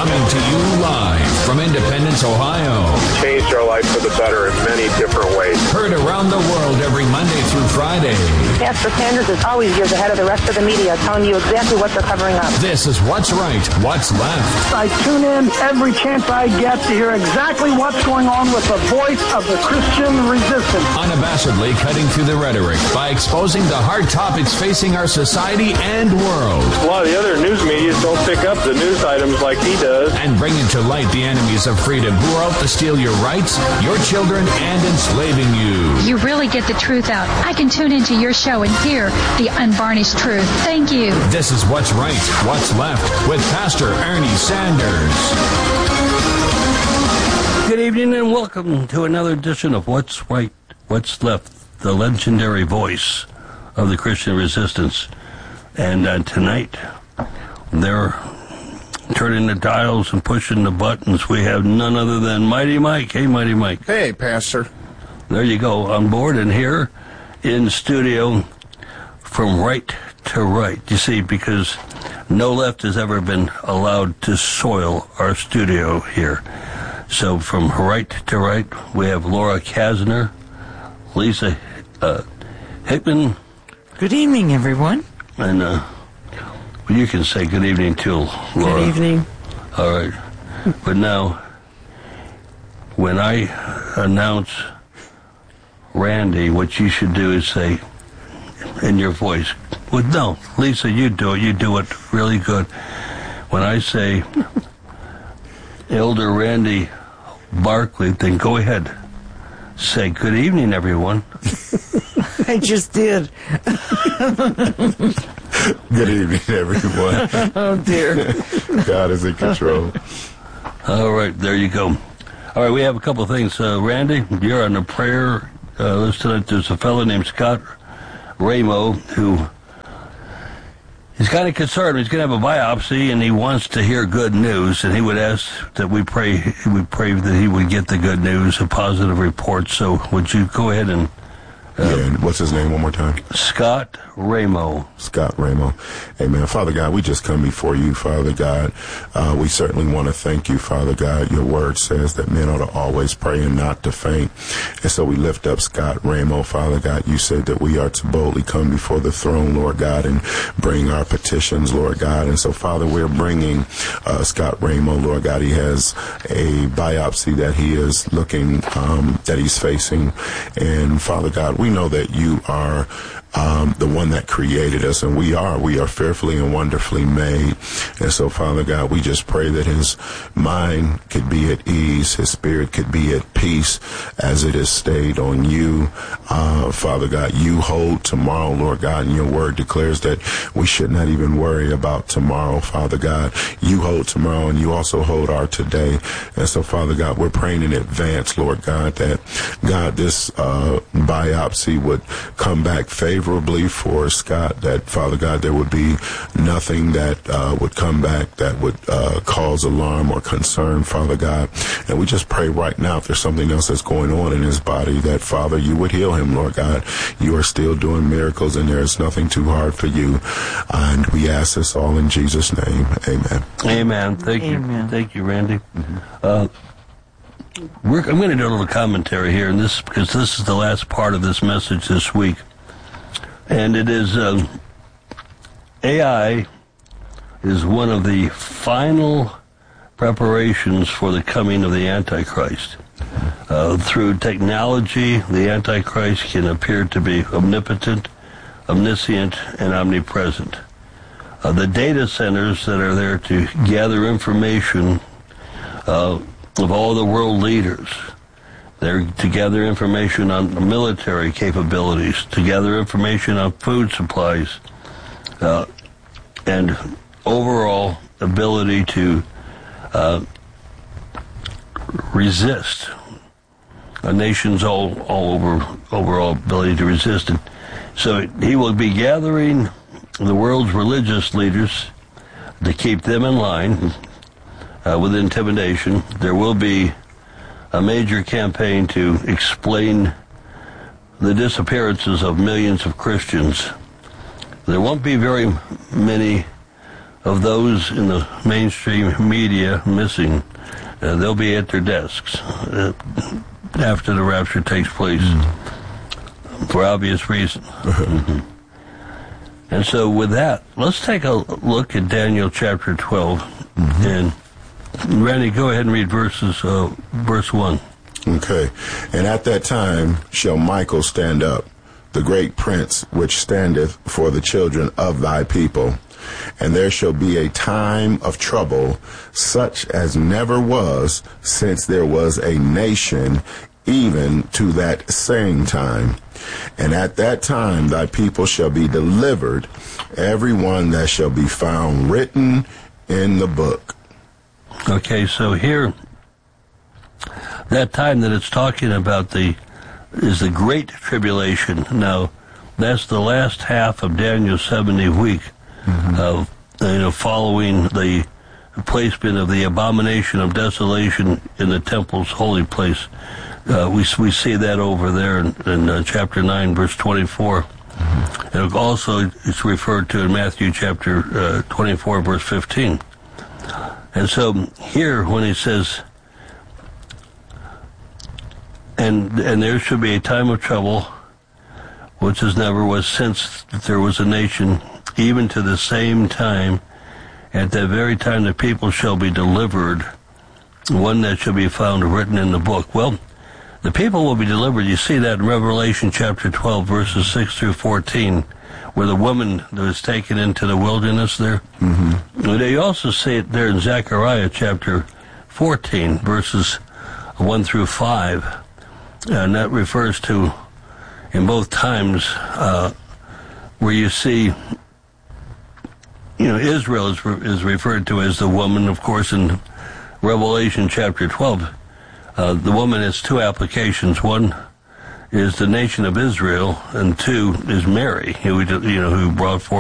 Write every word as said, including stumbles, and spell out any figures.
Coming to you live from Independence, Ohio. Changed our life for the better in many different ways. Heard around the world every Monday through Friday. Pastor Sanders is always years ahead of the rest of the media, telling you exactly what they're covering up. This is What's Right, What's Left. I tune in every chance I get to hear exactly what's going on with the voice of the Christian resistance. Unabashedly cutting through the rhetoric by exposing the hard topics facing our society and world. A lot of the other news media don't pick up the news items like he does. And bringing to light the enemies of freedom who are out to steal your rights, your children, and enslaving you. You really get the truth out. I can tune into your show and hear the unvarnished truth. Thank you. This is What's Right, What's Left with Pastor Ernie Sanders. Good evening and welcome to another edition of What's Right, What's Left, the legendary voice of the Christian resistance. And uh, tonight, they're turning the dials and pushing the buttons. We have none other than Mighty Mike. Hey, Mighty Mike. Hey, Pastor. There you go, on board and here in studio from right to right. You see, because no left has ever been allowed to soil our studio here. So from right to right, we have Laura Kasner, Lisa uh, Hickman. Good evening, everyone. And uh, well, you can say good evening too, Laura. Good evening. All right. But now, when I announce Randy, what you should do is say, in your voice, well, no, Lisa, you do it. You do it really good. When I say Elder Randy Barkley, then go ahead. Say good evening, everyone. I just did. Good evening, everyone. Oh, dear. God is in control. All right, there you go. All right, we have a couple of things. Uh, Randy, you're on the prayer uh, list tonight. There's a fellow named Scott Ramo who is kind of concerned. He's going to have a biopsy, and he wants to hear good news, and he would ask that we pray, he would pray that he would get the good news, a positive report. So would you go ahead and... Uh, yeah, and what's his name one more time? Scott Ramo. Scott Ramo. Amen. Father God, we just come before you, Father God. Uh, we certainly want to thank you, Father God. Your word says that men ought to always pray and not to faint. And so we lift up Scott Ramo, Father God. You said that we are to boldly come before the throne, Lord God, and bring our petitions, Lord God. And so, Father, we're bringing uh, Scott Ramo, Lord God. He has a biopsy that he is looking, um, that he's facing. And, Father God, we We know that you are um, the one that created us, and we are. We are fearfully and wonderfully made. And so, Father God, we just pray that his mind could be at ease, his spirit could be at peace as it is stayed on you. Uh, Father God, you hold tomorrow, Lord God, and your word declares that we should not even worry about tomorrow, Father God. You hold tomorrow, and you also hold our today. And so, Father God, we're praying in advance, Lord God, that, God, this uh, biopsy would come back favorably for Scott, that, Father God, there would be nothing that uh, would come back that would uh, cause alarm or concern, Father God. And we just pray right now, if there's something else that's going on in his body, that, Father, you would heal him, Lord God. You are still doing miracles, and there is nothing too hard for you. And we ask this all in Jesus' name. Amen. Amen. Thank Amen. you. Thank you, Randy. Mm-hmm. Uh, We're, I'm going to do a little commentary here, and this because this is the last part of this message this week, and it is uh, A I is one of the final preparations for the coming of the Antichrist. Uh, through technology, the Antichrist can appear to be omnipotent, omniscient, and omnipresent. Uh, the data centers that are there to gather information uh, of all the world leaders. They're to gather information on military capabilities, to gather information on food supplies, uh, and overall ability to uh, resist. A nation's all, all over overall ability to resist it. So he will be gathering the world's religious leaders to keep them in line. Uh, with intimidation. There will be a major campaign to explain the disappearances of millions of Christians. There won't be very many of those in the mainstream media missing. Uh, they'll be at their desks uh, after the rapture takes place, mm-hmm. for obvious reason. Mm-hmm. And so with that, let's take a look at Daniel chapter twelve. Mm-hmm. And Randy, go ahead and read verses, uh, verse one. Okay. And at that time shall Michael stand up, the great prince which standeth for the children of thy people. And there shall be a time of trouble, such as never was since there was a nation, even to that same time. And at that time thy people shall be delivered, every one that shall be found written in the book. Okay, so here, that time that it's talking about the is the Great Tribulation. Now, that's the last half of Daniel's seventy week. Mm-hmm. Of, you know, following the placement of the abomination of desolation in the temple's holy place. Uh, we we see that over there in, in uh, chapter nine, verse twenty-four. Mm-hmm. And also, it's referred to in Matthew chapter uh, twenty-four, verse fifteen. And so here, when he says, and and there should be a time of trouble, which as never was since there was a nation, even to the same time, at that very time the people shall be delivered, one that shall be found written in the book. Well, the people will be delivered. You see that in Revelation chapter twelve, verses six through fourteen, where the woman that was taken into the wilderness there. Mm-hmm. They also see it there in Zechariah chapter fourteen, verses one through five. And that refers to, in both times, uh, where you see, you know, Israel is, re- is referred to as the woman, of course, in Revelation chapter twelve. Uh, the woman has two applications. One is the nation of Israel, and two is Mary, who, you know, who brought forth